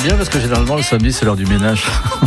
bien parce que généralement le samedi c'est l'heure du ménage.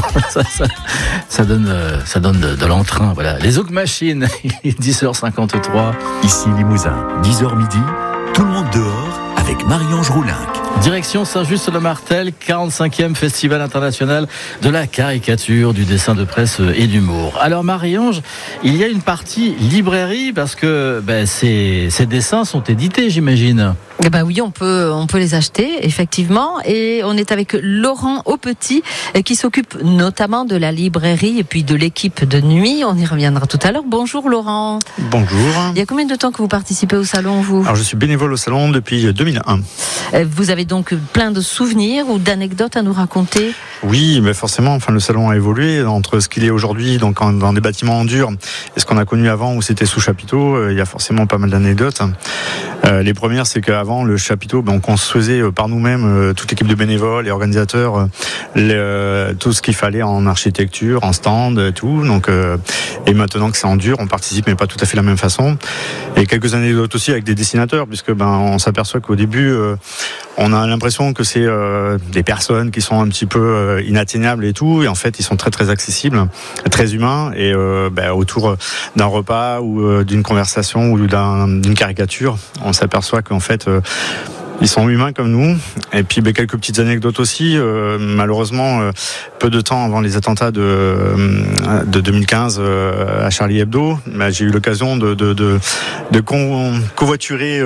ça donne de l'entrain. Voilà. Les Zouk Machines, 10h53. Ici Limousin, 10h midi, tout le monde dehors avec Marie-Ange Roulinck. Direction Saint-Just-le-Martel, 45e Festival international de la caricature, du dessin de presse et d'humour. Alors Marie-Ange, il y a une partie librairie parce que ces dessins sont édités, j'imagine. Oui, on peut les acheter, effectivement. Et on est avec Laurent Aupetit, qui s'occupe notamment de la librairie et puis de l'équipe de nuit. On y reviendra tout à l'heure. Bonjour Laurent. Bonjour. Il y a combien de temps que vous participez au salon, vous ? Alors je suis bénévole au salon depuis 2001. Vous avez donc plein de souvenirs ou d'anecdotes à nous raconter ? Oui, mais forcément, le salon a évolué entre ce qu'il est aujourd'hui, donc dans des bâtiments en dur, et ce qu'on a connu avant où c'était sous chapiteau. Il y a forcément pas mal d'anecdotes. Les premières, c'est qu'avant le chapiteau, on construisait par nous-mêmes, toute l'équipe de bénévoles et organisateurs, tout ce qu'il fallait en architecture, en stand, tout. Donc, et maintenant que c'est en dur, on participe, mais pas tout à fait de la même façon. Et quelques anecdotes aussi avec des dessinateurs, puisque on s'aperçoit qu'au début, on a l'impression que c'est des personnes qui sont un petit peu inatteignables et tout, et en fait, ils sont très très accessibles, très humains, et autour d'un repas ou d'une conversation ou d'une caricature, on s'aperçoit qu'en fait ils sont humains comme nous. Et puis quelques petites anecdotes aussi. Malheureusement, peu de temps avant les attentats de 2015 à Charlie Hebdo, j'ai eu l'occasion de covoiturer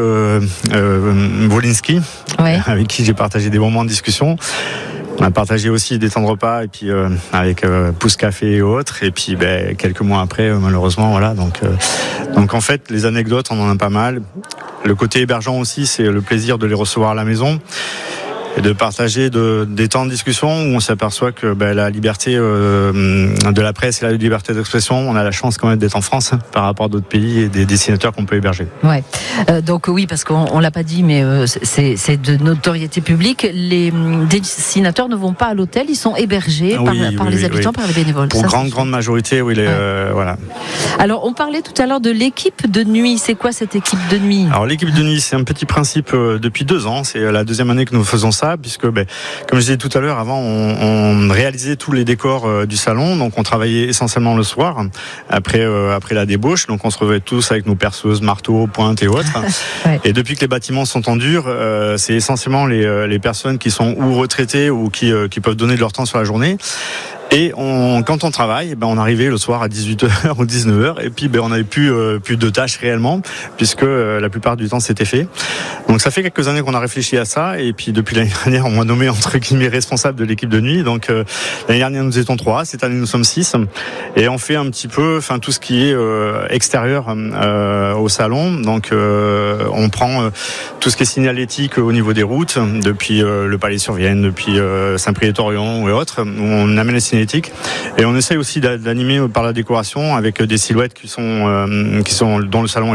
Wolinski, ouais, avec qui j'ai partagé des moments de discussion. On a partagé aussi des temps de repas et puis avec Pouce Café et autres. Et puis quelques mois après, malheureusement, voilà. Donc en fait, les anecdotes, on en a pas mal. Le côté hébergeant aussi, c'est le plaisir de les recevoir à la maison et de partager des temps de discussion où on s'aperçoit que la liberté de la presse et la liberté d'expression, on a la chance quand même d'être en France par rapport à d'autres pays et des dessinateurs qu'on peut héberger. Ouais. Donc oui, parce qu'on l'a pas dit, mais c'est de notoriété publique. Les dessinateurs ne vont pas à l'hôtel, ils sont hébergés par les habitants, par les bénévoles. Pour grande majorité, oui. Voilà. Alors on parlait tout à l'heure de l'équipe de nuit. C'est quoi cette équipe de nuit ? Alors l'équipe de nuit, c'est un petit principe depuis 2 ans. C'est la 2e année que nous faisons ça, puisque comme je disais tout à l'heure, avant on réalisait tous les décors du salon, donc on travaillait essentiellement le soir après la débauche, donc on se retrouvait tous avec nos perceuses, marteaux, pointes et autres. Ouais. Et depuis que les bâtiments sont en dur, c'est essentiellement les personnes qui sont ou retraitées ou qui peuvent donner de leur temps sur la journée. Et quand on travaille, on arrivait le soir à 18h ou 19h, et puis on n'avait plus de tâches réellement, puisque la plupart du temps c'était fait. Donc ça fait quelques années qu'on a réfléchi à ça, et puis depuis l'année dernière, on m'a nommé entre guillemets responsable de l'équipe de nuit. Donc l'année dernière nous étions 3, cette année nous sommes 6, et on fait un petit peu, tout ce qui est extérieur au salon. Donc on prend tout ce qui est signalétique au niveau des routes, depuis le Palais-sur-Vienne, depuis Saint-Priest-Orion et autres, où on amène les signalétiques. Et on essaye aussi d'animer par la décoration avec des silhouettes qui sont dont le salon